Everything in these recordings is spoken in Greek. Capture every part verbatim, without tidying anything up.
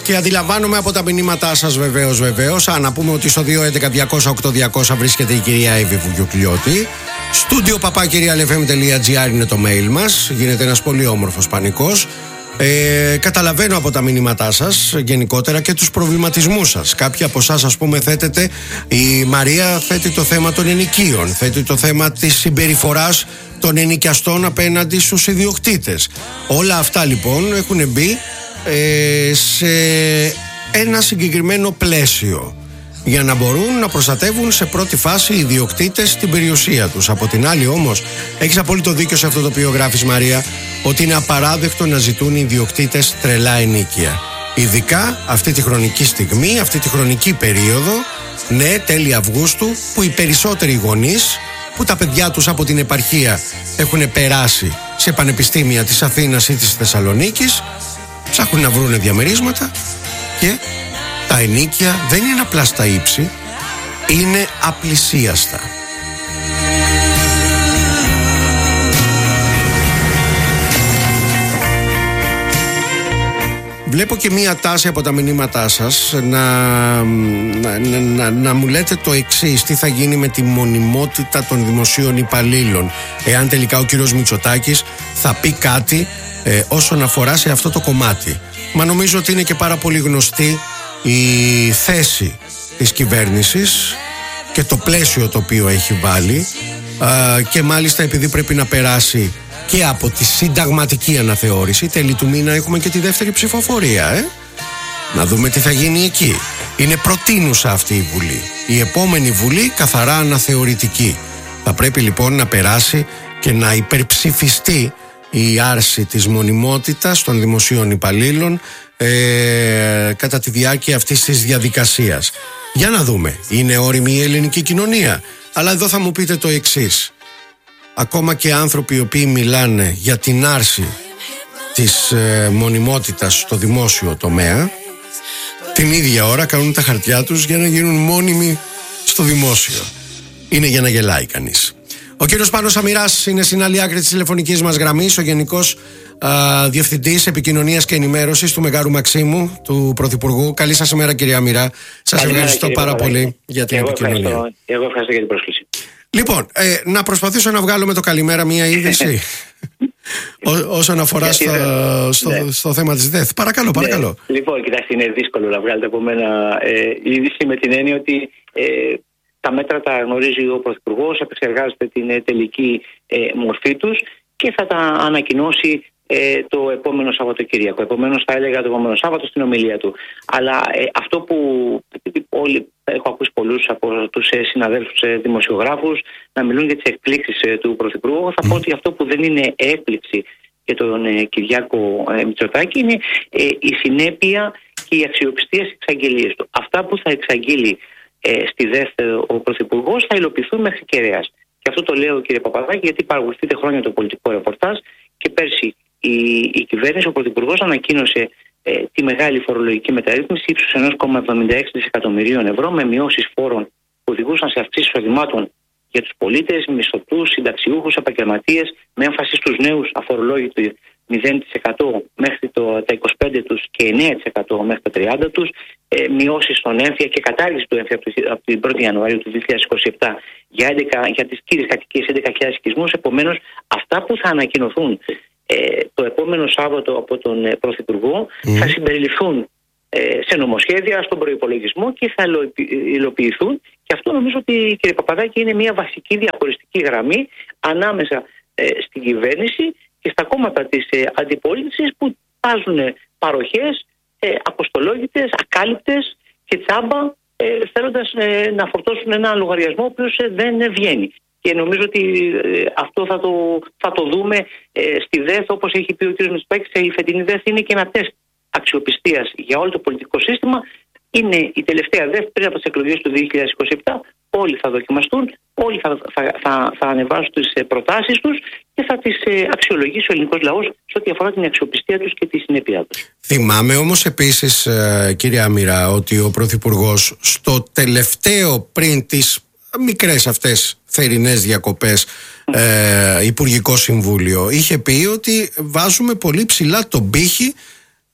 Και αντιλαμβάνομαι από τα μηνύματά σας βεβαίως, βεβαίως. Α, να πούμε ότι στο δύο έντεκα διακόσια οκτώ διακόσια βρίσκεται η κυρία Εύη Βουγιουκλιώτη. Στούντιο παπάκυρια ελ εφ εμ τελεία τζι άρ είναι το mail μας. Γίνεται ένας πολύ όμορφος πανικός. Ε, καταλαβαίνω από τα μηνύματά σας γενικότερα και τους προβληματισμούς σας. Κάποιοι από εσάς, ας πούμε, θέτετε, η Μαρία θέτει το θέμα των ενοικίων, θέτει το θέμα της συμπεριφοράς των ενοικιαστών απέναντι στους ιδιοκτήτες. Όλα αυτά λοιπόν έχουν μπει ε, σε ένα συγκεκριμένο πλαίσιο για να μπορούν να προστατεύουν σε πρώτη φάση οι ιδιοκτήτες την περιουσία τους. Από την άλλη όμως, έχεις απόλυτο δίκιο σε αυτό το οποίο γράφεις, Μαρία, ότι είναι απαράδεκτο να ζητούν οι ιδιοκτήτες τρελά ενοίκια. Ειδικά αυτή τη χρονική στιγμή, αυτή τη χρονική περίοδο, ναι, τέλη Αυγούστου, που οι περισσότεροι γονείς, που τα παιδιά τους από την επαρχία έχουν περάσει σε πανεπιστήμια της Αθήνας ή της Θεσσαλονίκης, ψάχνουν να βρουν διαμερίσματα και τα ενοίκια δεν είναι απλά στα ύψη, είναι απλησίαστα. Βλέπω και μία τάση από τα μηνύματά σας να, να, να, να, να μου λέτε το εξής: τι θα γίνει με τη μονιμότητα των δημοσίων υπαλλήλων, εάν τελικά ο κύριος Μητσοτάκης θα πει κάτι ε, όσον αφορά σε αυτό το κομμάτι. Μα νομίζω ότι είναι και πάρα πολύ γνωστή η θέση της κυβέρνησης και το πλαίσιο το οποίο έχει βάλει, α, και μάλιστα επειδή πρέπει να περάσει και από τη συνταγματική αναθεώρηση, τέλη του μήνα έχουμε και τη δεύτερη ψηφοφορία, ε? Να δούμε τι θα γίνει εκεί. Είναι προτείνουσα αυτή η Βουλή. Η επόμενη Βουλή καθαρά αναθεωρητική. Θα πρέπει λοιπόν να περάσει και να υπερψηφιστεί η άρση της μονιμότητας των δημοσίων υπαλλήλων ε, κατά τη διάρκεια αυτής της διαδικασίας. Για να δούμε. Είναι όριμη η ελληνική κοινωνία. Αλλά εδώ θα μου πείτε το εξής: ακόμα και άνθρωποι οι οποίοι μιλάνε για την άρση της ε, μονιμότητας στο δημόσιο τομέα, την ίδια ώρα κάνουν τα χαρτιά τους για να γίνουν μόνιμοι στο δημόσιο. Είναι για να γελάει κανείς. Ο κύριος Πάνος Αμυράς είναι στην άλλη άκρη της τηλεφωνικής μας γραμμής, ο Γενικός α, Διευθυντής Επικοινωνίας και Ενημέρωσης του Μεγάρου Μαξίμου, του Πρωθυπουργού. Καλή σας ημέρα, κύριε Αμυρά. Σας ευχαριστώ πάρα πολύ για την εγώ επικοινωνία. Ευχαριστώ. Εγώ ευχαριστώ για την πρόσκληση. Λοιπόν, ε, να προσπαθήσω να βγάλω με το καλημέρα μία είδηση Ό, όσον αφορά στο, στο, ναι. στο θέμα της ΔΕΘ. Παρακαλώ, παρακαλώ. Ναι. Λοιπόν, κοιτάξτε, είναι δύσκολο να βγάλετε από μένα ε, είδηση με την έννοια ότι ε, τα μέτρα τα γνωρίζει ο Πρωθυπουργός, επεξεργάζεται την ε, τελική ε, μορφή τους και θα τα ανακοινώσει ε, το επόμενο Σαββατοκύριακο. Επομένως, θα έλεγα το επόμενο Σάββατο στην ομιλία του. Αλλά ε, αυτό που όλοι, έχω ακούσει πολλούς από τους ε, συναδέλφους ε, δημοσιογράφους να μιλούν για τις εκπλήξεις ε, του Πρωθυπουργού, θα mm. πω ότι αυτό που δεν είναι έκπληξη για τον ε, Κυριάκο ε, Μητσοτάκη είναι ε, η συνέπεια και η αξιοπιστία στις εξαγγελίες του. Αυτά που θα εξαγγείλει ε, στη ΔΕΘ ο Πρωθυπουργός θα υλοποιηθούν μέχρι κεραίας. Και αυτό το λέω, κύριε Παπαδάκη, γιατί παρακολουθείτε χρόνια το πολιτικό ρεπορτάζ και πέρσι η, η κυβέρνηση, ο Πρωθυπουργός ανακοίνωσε ε, τη μεγάλη φορολογική μεταρρύθμιση ύψους ένα κόμμα εβδομήντα έξι δισεκατομμυρίων ευρώ με μειώσεις φόρων που οδηγούσαν σε αυξήσεις εισοδημάτων για τους πολίτες, μισθωτούς, συνταξιούχους, επαγγελματίες, με έμφαση στους νέους αφορολόγητο μηδέν τοις εκατό μέχρι το, τα είκοσι πέντε τους και εννέα τοις εκατό μέχρι τα τριάντα τους, ε, μειώσεις στον έμφυα και κατάργηση του έμφυα από την πρώτη Ιανουαρίου του δύο χιλιάδες είκοσι επτά για, έντεκα, για τις κύριες κατοικίες έντεκα χιλιάδες οικισμούς. Επομένως, αυτά που θα ανακοινωθούν ε, το επόμενο Σάββατο από τον ε, Πρωθυπουργό mm. θα συμπεριληφθούν ε, σε νομοσχέδια, στον προϋπολογισμό και θα υλοποιηθούν. Και αυτό νομίζω ότι, κύριε Παπαδάκη, είναι μια βασική διαχωριστική γραμμή ανάμεσα ε, στην κυβέρνηση και στα κόμματα της ε, αντιπολίτευσης που βάζουν παροχές ε, αποστολόγητες, ακάλυπτες και τσάμπα ε, θέλοντας ε, να φορτώσουν ένα λογαριασμό ο οποίος ε, δεν βγαίνει. Και νομίζω ότι ε, αυτό θα το, θα το δούμε ε, στη ΔΕΘ, όπως έχει πει ο κ. Μητσοτάκης. Η φετινή ΔΕΘ είναι και ένα τεστ αξιοπιστίας για όλο το πολιτικό σύστημα. Είναι η τελευταία ΔΕΘ πριν από τις εκλογές του δύο χιλιάδες είκοσι επτά. Όλοι θα δοκιμαστούν, όλοι θα, θα, θα, θα ανεβάσουν τις προτάσεις τους και θα τις αξιολογήσει ο ελληνικός λαός σε ό,τι αφορά την αξιοπιστία τους και τη συνέπειά τους. Θυμάμαι όμως επίσης, κύριε Αμυρά, ότι ο Πρωθυπουργός στο τελευταίο, πριν τις μικρές αυτές θερινές διακοπές, ε, Υπουργικό Συμβούλιο, είχε πει ότι βάζουμε πολύ ψηλά τον πύχη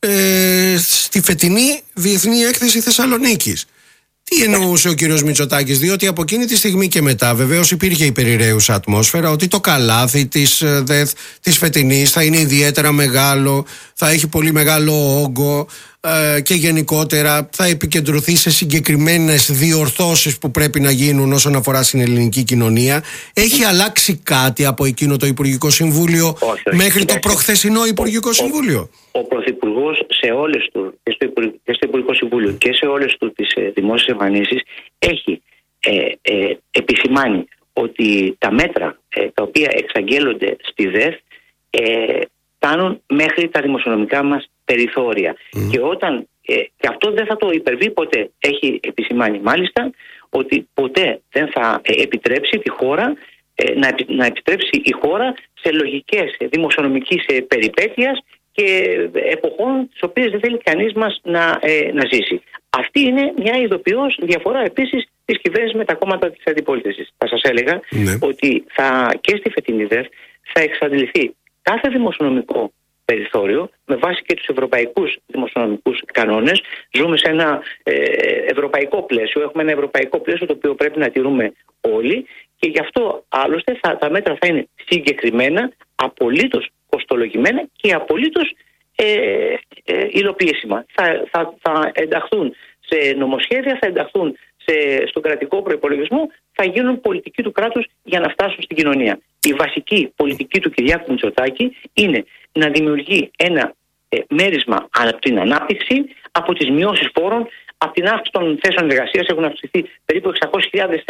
ε, στη φετινή Διεθνή Έκθεση Θεσσαλονίκης. Τι εννοούσε ο κύριος Μητσοτάκης? Διότι από εκείνη τη στιγμή και μετά βεβαίως υπήρχε η περιραίουσα ατμόσφαιρα ότι το καλάθι της ΔΕΘ της φετινής θα είναι ιδιαίτερα μεγάλο, θα έχει πολύ μεγάλο όγκο ε, και γενικότερα θα επικεντρωθεί σε συγκεκριμένες διορθώσεις που πρέπει να γίνουν όσον αφορά στην ελληνική κοινωνία. Έχει αλλάξει κάτι από εκείνο το Υπουργικό Συμβούλιο όχι, όχι, μέχρι όχι, το προχθεσινό Υπουργικό ο, Συμβούλιο? Ο, ο Πρωθυπουργός σε όλες του, και στο, Υπουργ, και στο Υπουργικό Συμβούλιο και σε όλες του τις ε, δημόσιες εμφανίσεις έχει ε, ε, επισημάνει ότι τα μέτρα ε, τα οποία εξαγγέλλονται στη ΔΕΘ ε, φτάνουν μέχρι τα δημοσιονομικά μας περιθώρια. Mm. Και όταν ε, και αυτό δεν θα το υπερβεί ποτέ. Έχει επισημάνει μάλιστα ότι ποτέ δεν θα ε, επιτρέψει τη χώρα ε, να, επι, να επιτρέψει η χώρα σε λογικές ε, δημοσιονομικής ε, περιπέτειας και εποχών τις οποίες δεν θέλει κανείς μας να, ε, να ζήσει. Αυτή είναι μια ειδοποιώς διαφορά επίσης της κυβέρνησης με τα κόμματα της αντιπολίτευσης. Θα σας έλεγα ναι. ότι θα, και στη φετινή ΔΕΘ θα εξαντληθεί κάθε δημοσιονομικό περιθώριο με βάση και τους ευρωπαϊκούς δημοσιονομικούς κανόνες. Ζούμε σε ένα ε, ευρωπαϊκό πλαίσιο, έχουμε ένα ευρωπαϊκό πλαίσιο το οποίο πρέπει να τηρούμε όλοι και γι' αυτό άλλωστε θα, τα μέτρα θα είναι συγκεκριμένα, απολύτως κοστολογημένα και απολύτως ε, ε, υλοποιήσιμα. Θα, θα, θα ενταχθούν σε νομοσχέδια, θα ενταχθούν σε, στον κρατικό προϋπολογισμό, θα γίνουν πολιτική του κράτους για να φτάσουν στην κοινωνία. Η βασική πολιτική του Κυριάκου Μητσοτάκη είναι να δημιουργεί ένα ε, μέρισμα από την ανάπτυξη, από τις μειώσεις φόρων, από την αύξηση των θέσεων εργασίας. Έχουν αυξηθεί περίπου εξακόσιες χιλιάδες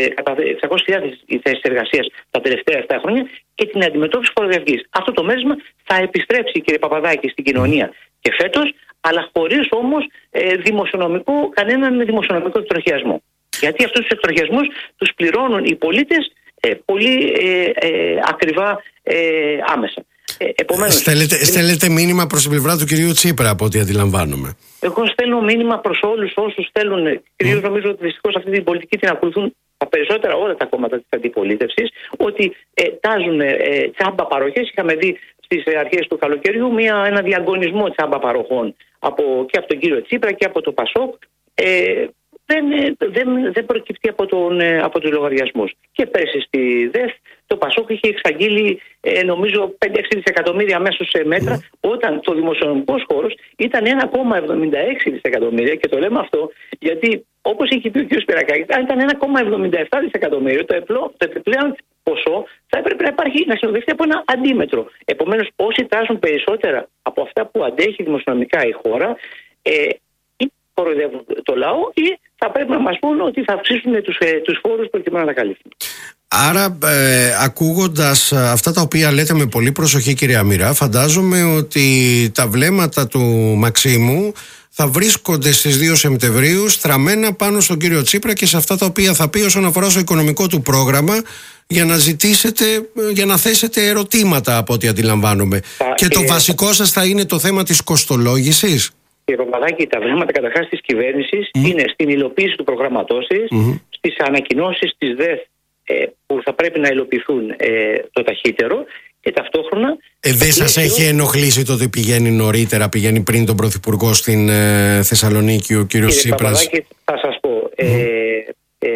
θέσεις εργασίας τα τελευταία επτά χρόνια και την αντιμετώπιση φοροδιαφυγής. Αυτό το μέρισμα θα επιστρέψει, κύριε Παπαδάκη, στην κοινωνία και φέτος, αλλά χωρίς όμως ε, δημοσιονομικό, κανέναν δημοσιονομικό εκτροχιασμό. Γιατί αυτούς τους εκτροχιασμούς τους πληρώνουν οι πολίτες ε, πολύ ε, ε, ακριβά ε, άμεσα. Ε, επομένως, στέλνετε, στέλνετε μήνυμα προς την πλευρά του κυρίου Τσίπρα, από ό,τι αντιλαμβάνομαι. Εγώ στέλνω μήνυμα προς όλους όσους θέλουν. Κυρίως mm. νομίζω ότι δυστυχώς αυτή την πολιτική την ακολουθούν τα περισσότερα όλα τα κόμματα της αντιπολίτευσης, ότι ε, τάζουν ε, τσάμπα παροχές. Είχαμε δει στις αρχές του καλοκαιριού μια, ένα διαγωνισμό τσάμπα παροχών από, και από τον κύριο Τσίπρα και από το Πασόκ. Ε, δεν, δεν, δεν προκύπτει από, τον, από τους λογαριασμούς. Και πέρσι στη ΔΕΘ το Πασόκ είχε εξαγγείλει ε, νομίζω πέντε έξι δισεκατομμύρια αμέσως σε μέτρα, mm. όταν το δημοσιονομικός χώρος ήταν ένα κόμμα εβδομήντα έξι δισεκατομμύρια. Και το λέμε αυτό γιατί, όπως έχει πει ο κ. Σπυρακάκης, αν ήταν ένα κόμμα εβδομήντα επτά δισεκατομμύρια, το, επλό, το επιπλέον ποσό θα έπρεπε να υπάρχει, να συνοδευτεί από ένα αντίμετρο. Επομένως, όσοι τάζουν περισσότερα από αυτά που αντέχει δημοσιονομικά η χώρα, ε, ή κοροϊδεύουν το λαό, ή θα πρέπει να μας πούν ότι θα αυξήσουν τους, ε, τους φόρους προκειμένου να τα καλύψουν. Άρα, ε, ακούγοντας αυτά τα οποία λέτε με πολύ προσοχή, κυρία Μοίρα, φαντάζομαι ότι τα βλέμματα του Μαξίμου θα βρίσκονται στις δύο Σεπτεμβρίου στραμμένα πάνω στον κύριο Τσίπρα και σε αυτά τα οποία θα πει όσον αφορά στο οικονομικό του πρόγραμμα, για να ζητήσετε, για να θέσετε ερωτήματα, από ό,τι αντιλαμβάνομαι. Θα, και το ε, βασικό σας θα είναι το θέμα της κοστολόγησης. Κύριε Παπαδάκη, τα βλέμματα καταρχάς της κυβέρνησης mm. είναι στην υλοποίηση του προγραμματός της, mm-hmm. στις ανακοινώσεις της ΔΕΘ ε, που θα πρέπει να υλοποιηθούν ε, το ταχύτερο. Και ταυτόχρονα. Ε, δεν σας έχει ενοχλήσει το ότι πηγαίνει νωρίτερα, πηγαίνει πριν τον Πρωθυπουργό στην ε, Θεσσαλονίκη ο κύριος Τσίπρας? Κύριε Παπαδάκη, θα σας πω. Mm. Ε, ε,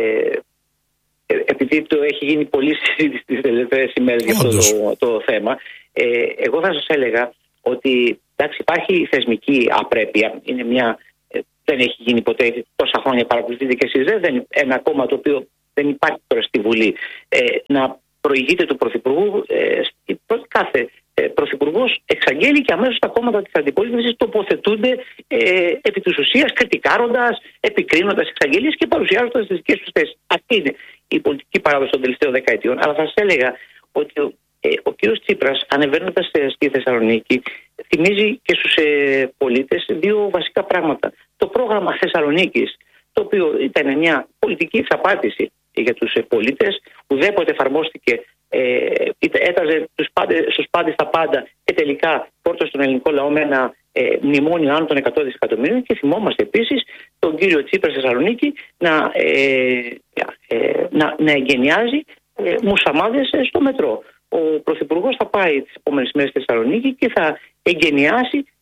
ε, επειδή το έχει γίνει πολύ συζήτηση τις τελευταίες ημέρες για αυτό το, το θέμα, ε, εγώ θα σας έλεγα ότι εντάξει, υπάρχει θεσμική απρέπεια. Είναι μια, ε, δεν έχει γίνει ποτέ, τόσα χρόνια παρακολουθείτε και εσείς, δεν είναι ένα κόμμα το οποίο δεν υπάρχει τώρα στη Βουλή. Ε, να προηγείται του Πρωθυπουργού, ε, κάθε ε, Πρωθυπουργός εξαγγέλει και αμέσως τα κόμματα της αντιπολίτευσης τοποθετούνται ε, επί της ουσίας, κριτικάροντας, επικρίνοντας εξαγγελίες και παρουσιάζοντας τις δικές τους θέσεις. Αυτή είναι η πολιτική παράδοση των τελευταίων δεκαετιών. Αλλά θα σας έλεγα ότι ο, ε, ο κ. Τσίπρας, ανεβαίνοντας ε, στη Θεσσαλονίκη, θυμίζει και στους ε, πολίτες δύο βασικά πράγματα. Το πρόγραμμα Θεσσαλονίκης, το οποίο ήταν μια πολιτική εξαπάτηση για τους πολίτες, ουδέποτε εφαρμόστηκε, ε, έταζε τους πάντες, στους πάντες τα πάντα και τελικά πόρτωσε στον ελληνικό λαό με ένα ε, μνημόνιο άνω των εκατό δισεκατομμυρίων. Και θυμόμαστε επίσης τον κύριο Τσίπρα στη Θεσσαλονίκη να, ε, ε, να, να εγκαινιάζει ε, μουσαμάδες στο μετρό. Ο Πρωθυπουργός θα πάει τις επόμενες μέρες στη Θεσσαλονίκη και θα εγκαινιάσει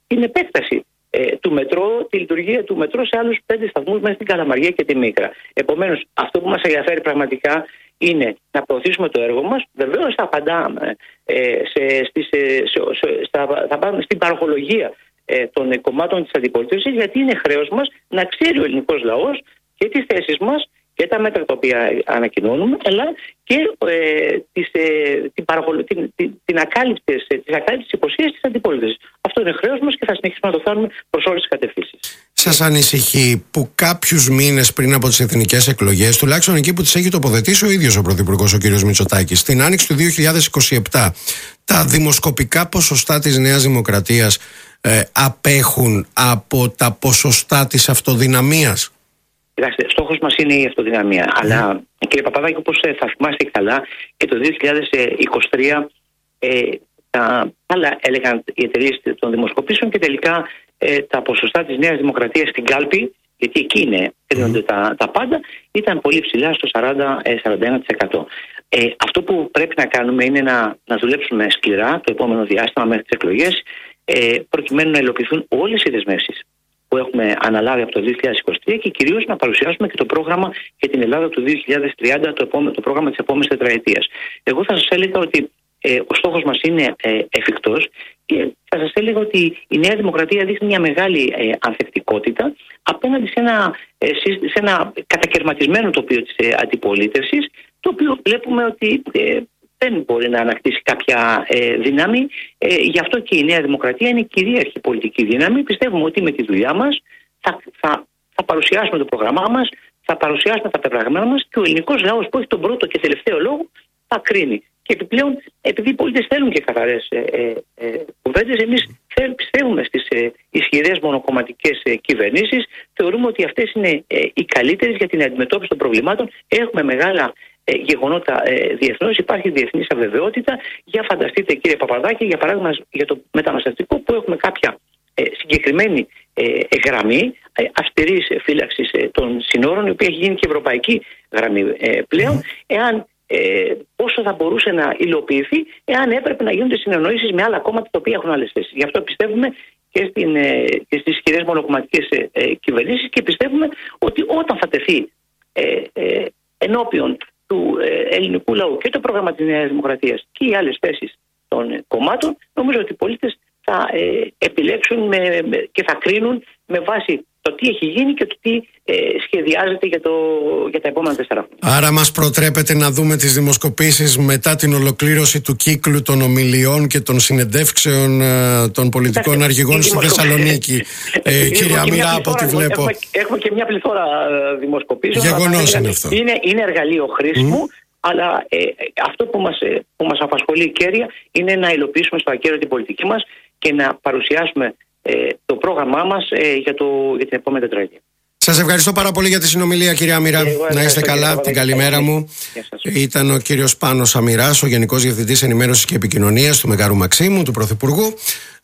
την επέκταση ε, του μετρό, τη λειτουργία του μετρό σε άλλους πέντε σταθμούς μέσα στην Καλαμαριά και τη Μίκρα. Επομένως, αυτό που μας ενδιαφέρει πραγματικά είναι να προωθήσουμε το έργο μας. Βεβαίως θα απαντάμε ε, σε, στις, σε, σε, σε, στα, θα πάμε στην παροχολογία ε, των κομμάτων της αντιπολίτευσης, γιατί είναι χρέος μας να ξέρει ο ελληνικός λαός και τις θέσεις μας και τα μέτρα τα οποία ανακοινώνουμε, αλλά και ε, τις, ε, την, παραχολο... την, την, την ακάλυψη της υποσχέσης της αντιπολίτευσης. Αυτό είναι χρέος μας και θα συνεχίσουμε να το κάνουμε προς όλες τις κατευθύνσεις. Σας ανησυχεί που κάποιους μήνες πριν από τις εθνικές εκλογές, τουλάχιστον εκεί που τις έχει τοποθετήσει ο ίδιος ο Πρωθυπουργός, ο κ. Μητσοτάκης, στην άνοιξη του δύο χιλιάδες είκοσι επτά, τα δημοσκοπικά ποσοστά της Νέας Δημοκρατίας ε, απέχουν από τα ποσοστά της αυτοδυναμίας? Κοιτάξτε, στόχος μας είναι η αυτοδυναμία. Mm. Αλλά, κύριε Παπαδάκη, όπως θα θυμάστε καλά, και το δύο χιλιάδες είκοσι τρία ε, τα άλλα έλεγαν οι εταιρείες των δημοσκοπήσεων και τελικά ε, τα ποσοστά της Νέας Δημοκρατίας στην κάλπη, γιατί εκεί είναι, κρίνονται mm. τα, τα πάντα, ήταν πολύ ψηλά στο σαράντα με σαράντα ένα τοις εκατό. Ε, αυτό που πρέπει να κάνουμε είναι να, να δουλέψουμε σκληρά το επόμενο διάστημα μέχρι τις εκλογές, ε, προκειμένου να υλοποιηθούν όλες οι δεσμεύσεις που έχουμε αναλάβει από το δύο χιλιάδες είκοσι τρία και κυρίως να παρουσιάσουμε και το πρόγραμμα για την Ελλάδα του δύο χιλιάδες τριάντα, το, επόμενο, το πρόγραμμα της επόμενης τετραετίας. Εγώ θα σας έλεγα ότι ε, ο στόχος μας είναι ε, εφικτός και θα σας έλεγα ότι η Νέα Δημοκρατία δείχνει μια μεγάλη ε, ανθεκτικότητα απέναντι σε ένα, ε, σε ένα κατακαιρματισμένο τοπίο της ε, αντιπολίτευσης, το οποίο βλέπουμε ότι ε, δεν μπορεί να ανακτήσει κάποια ε, δύναμη. Ε, γι' αυτό και η Νέα Δημοκρατία είναι κυρίαρχη πολιτική δύναμη. Πιστεύουμε ότι με τη δουλειά μας θα, θα, θα παρουσιάσουμε το πρόγραμμά μας, θα παρουσιάσουμε τα πεπραγμένα μας και ο ελληνικός λαός που έχει τον πρώτο και τελευταίο λόγο θα κρίνει. Και επιπλέον, επειδή οι πολίτες θέλουν και καθαρές ε, ε, ε, κουβέντες, εμείς πιστεύουμε στις ε, ισχυρές μονοκομματικές ε, κυβερνήσεις. Θεωρούμε ότι αυτές είναι ε, οι καλύτερες για την αντιμετώπιση των προβλημάτων. Έχουμε μεγάλα ε, γεγονότα ε, διεθνώς, υπάρχει διεθνής αβεβαιότητα. Για φανταστείτε, κύριε Παπαδάκη, για παράδειγμα για το μεταναστευτικό, που έχουμε κάποια ε, συγκεκριμένη ε, γραμμή ε, αυστηρής φύλαξης ε, των συνόρων, η οποία έχει γίνει και ευρωπαϊκή γραμμή ε, πλέον. Εάν Ε, πόσο θα μπορούσε να υλοποιηθεί εάν έπρεπε να γίνονται συνεννοήσεις με άλλα κόμματα τα οποία έχουν άλλες θέσεις. Γι' αυτό πιστεύουμε και, στην, ε, και στις ισχυρές μονοκομματικές ε, ε, κυβερνήσεις και πιστεύουμε ότι όταν θα τεθεί ε, ε, ενώπιον του ε, ελληνικού λαού και το πρόγραμμα της Νέας Δημοκρατίας και οι άλλες θέσεις των ε, κομμάτων, νομίζω ότι οι πολίτες θα ε, επιλέξουν με, με, και θα κρίνουν με βάση το τι έχει γίνει και το τι ε, σχεδιάζεται για, το, για τα επόμενα τέσσερα χρόνια. Άρα μας προτρέπετε να δούμε τις δημοσκοπήσεις μετά την ολοκλήρωση του κύκλου των ομιλιών και των συνεντεύξεων ε, των πολιτικών Άχι, αρχηγών στη Θεσσαλονίκη. ε, κύριε Αμυρά, από ό,τι βλέπω. Έχουμε, έχουμε και μια πληθώρα δημοσκοπήσεων. Γεγονός είναι αυτό. Είναι, είναι εργαλείο χρήσιμο. Mm. Αλλά ε, αυτό που μας, ε, που μας απασχολεί κέρια είναι να υλοποιήσουμε στο ακέραιο την πολιτική μας και να παρουσιάσουμε ε, το πρόγραμμά μας ε, για, το, για την επόμενη τετραετία. Σας ευχαριστώ πάρα πολύ για τη συνομιλία, κυρία Αμυρά. Να είστε καλά, την καλημέρα μου. Ήταν ο κύριος Πάνος Αμυράς, ο Γενικός Διευθυντής Ενημέρωσης και Επικοινωνίας του Μεγάρου Μαξίμου, του Πρωθυπουργού.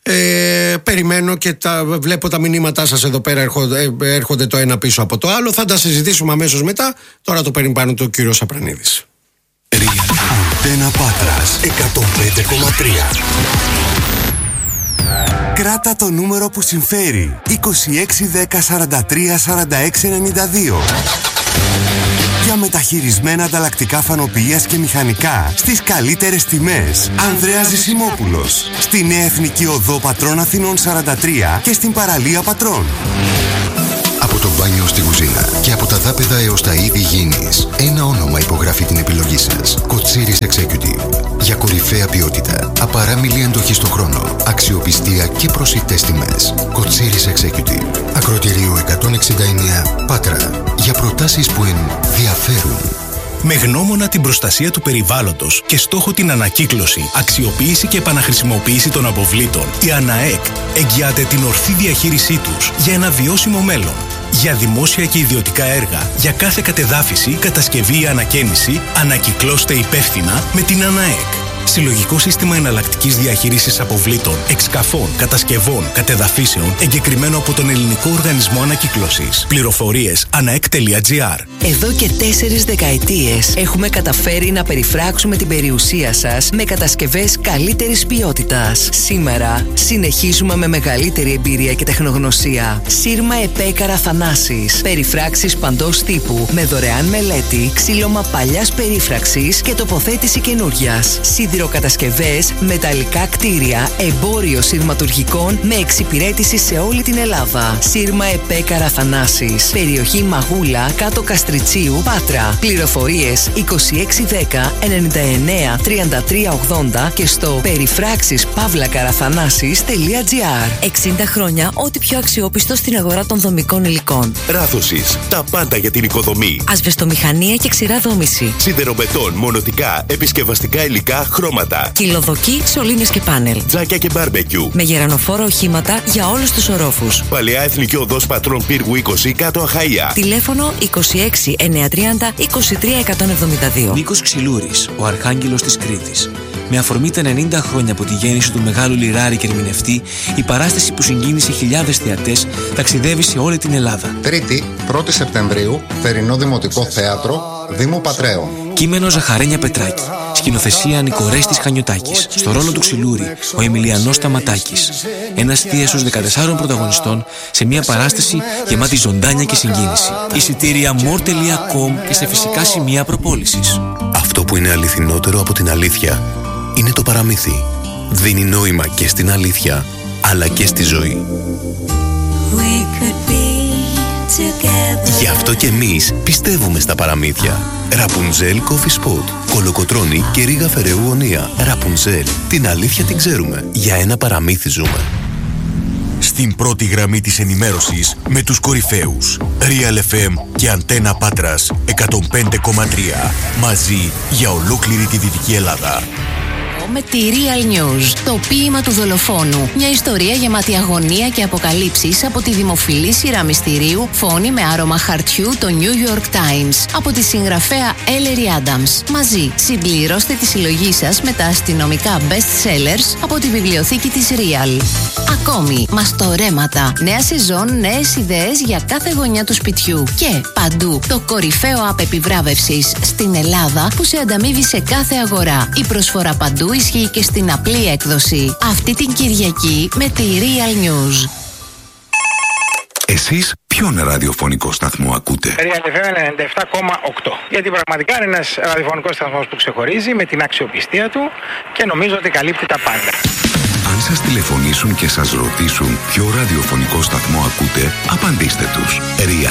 Ε, περιμένω και τα, βλέπω τα μηνύματά σας εδώ πέρα έρχονται, έρχονται το ένα πίσω από το άλλο. Θα τα συζητήσουμε αμέσως μετά. Τώρα το παίρνει πάνω του ο κύριος Απρανίδης. Αντένα Πάτρας εκατόν πέντε κόμμα τρία. Κράτα το νούμερο που συμφέρει. είκοσι έξι δέκα σαράντα τρία σαράντα έξι ενενήντα δύο. Για μεταχειρισμένα ανταλλακτικά φανοποιίας και μηχανικά στις καλύτερες τιμές. Ανδρέας Ζησιμόπουλος. Στη Νέα Εθνική Οδό Πατρών Αθηνών σαράντα τρία και στην παραλία Πατρών. Από το μπάνιο στη κουζίνα και από τα δάπεδα έως τα είδη υγιεινής, ένα όνομα υπογράφει την επιλογή σας. Κοτσίρις Executive. Για κορυφαία ποιότητα, απαράμιλη αντοχή στον χρόνο, αξιοπιστία και προσιτές τιμές. Κοτσίρις Executive. Ακροτηρίου εκατόν εξήντα εννέα Πάτρα. Για προτάσεις που ενδιαφέρουν. Με γνώμονα την προστασία του περιβάλλοντος και στόχο την ανακύκλωση, αξιοποίηση και επαναχρησιμοποίηση των αποβλήτων, η ΑΝΑΕΚ εγγυάται την ορθή διαχείρισή τους για ένα βιώσιμο μέλλον. Για δημόσια και ιδιωτικά έργα, για κάθε κατεδάφιση, κατασκευή ή ανακαίνιση, ανακυκλώστε υπεύθυνα με την ΑΝΑΕΚ. Συλλογικό σύστημα εναλλακτικής διαχείρισης αποβλήτων, εξκαφών, κατασκευών, κατεδαφίσεων, εγκεκριμένο από τον Ελληνικό Οργανισμό Ανακύκλωσης. Πληροφορίες αναεκ τελεία τζι άρ. Εδώ και τέσσερις δεκαετίες έχουμε καταφέρει να περιφράξουμε την περιουσία σας με κατασκευές καλύτερης ποιότητας. Σήμερα συνεχίζουμε με μεγαλύτερη εμπειρία και τεχνογνωσία. Σύρμα ΕΠΕ Καραθανάσης. Περιφράξεις παντός τύπου με δωρεάν μελέτη, ξύλωμα παλιάς περίφραξης και τοποθέτηση καινούριας. Σιδηροκατασκευές, μεταλλικά κτίρια, εμπόριο σειρματουργικών με εξυπηρέτηση σε όλη την Ελλάδα. Σύρμα ΕΠΕ Καραθανάσης. Περιοχή Μαγούλα, κάτω Καστριτσίου, Πάτρα. Πληροφορίες είκοσι έξι δέκα ενενήντα εννέα τριάντα τρία ογδόντα και στο περιφράξεις παύλα καραθανάσης τελεία τζι άρ. εξήντα χρόνια ό,τι πιο αξιόπιστο στην αγορά των δομικών υλικών. Ράθωσης. Τα πάντα για την οικοδομή. Ασβεστομηχανία και ξηρά δόμηση. Σιδεροβετών, μονοτικά, επισκευαστικά υλικά, χρώματα. Κυλοδοκή, σωλήνες και πάνελ. Τζάκια και μπάρμπεκιου. Με γερανοφόρα οχήματα για όλους τους ορόφους. Παλαιά Εθνική Οδός Πατρών Πύργου είκοσι, κάτω Αχαΐα. Τηλέφωνο είκοσι έξι εννιακόσια τριάντα είκοσι τρία εκατόν εβδομήντα δύο. Νίκος Ξυλούρης, ο Αρχάγγελος της Κρήτης. Με αφορμή τα ενενήντα χρόνια από τη γέννηση του μεγάλου λιράρη και ερμηνευτή, η παράσταση που συγκίνησε χιλιάδες θεατές ταξιδεύει σε όλη την Ελλάδα. Τρίτη, πρώτη Σεπτεμβρίου, Θερινό Δημοτικό Θέατρο, Δήμου Πατρέων. Κείμενο Ζαχαρένια Πετράκη. Σκηνοθεσία Νικορέστης Χανιωτάκης. Στο ρόλο του Ξυλούρη, ο Εμιλιανός Σταματάκης. Ένας θίασος δεκατεσσάρων πρωταγωνιστών σε μια παράσταση γεμάτη ζωντάνια και συγκίνηση. Εισιτήρια more τελεία com και σε φυσικά σημεία προπόλησης. Αυτό που είναι αληθινότερο από την αλήθεια είναι το παραμύθι. Δίνει νόημα και στην αλήθεια, αλλά και στη ζωή. Γι' αυτό και εμείς πιστεύουμε στα παραμύθια. Ραπουνζέλ Coffee Spot, Κολοκοτρώνη και Ρίγα Φεραίου Ωνία. Ραπουνζέλ, την αλήθεια την ξέρουμε. Για ένα παραμύθι ζούμε. Στην πρώτη γραμμή της ενημέρωσης με τους κορυφαίους Real εφ εμ και Αντένα Πάτρας εκατόν πέντε κόμμα τρία. Μαζί για ολόκληρη τη Δυτική Ελλάδα. Με τη Real News, το ποίημα του δολοφόνου. Μια ιστορία γεμάτη αγωνία και αποκαλύψεις από τη δημοφιλή σειρά μυστηρίου Φόνη με άρωμα χαρτιού, το New York Times, από τη συγγραφέα Ellery Adams. Μαζί, συμπληρώστε τη συλλογή σας με τα αστυνομικά best sellers από τη βιβλιοθήκη της Real. Ακόμη, μαστορέματα, νέα σεζόν, νέες ιδέες για κάθε γωνιά του σπιτιού. Και παντού, το κορυφαίο app επιβράβευσης στην Ελλάδα που σε ανταμείβει σε κάθε αγορά. Η προσφορά παντού ισχύει και στην απλή έκδοση. Αυτή την Κυριακή με τη Real News. Εσείς ποιον ραδιοφωνικό σταθμό ακούτε? Real εφ εμ ενενήντα επτά κόμμα οκτώ. Γιατί πραγματικά είναι ένας ραδιοφωνικός σταθμός που ξεχωρίζει με την αξιοπιστία του και νομίζω ότι καλύπτει τα πάντα. Αν σας τηλεφωνήσουν και σας ρωτήσουν ποιο ραδιοφωνικό σταθμό ακούτε, απαντήστε τους. Real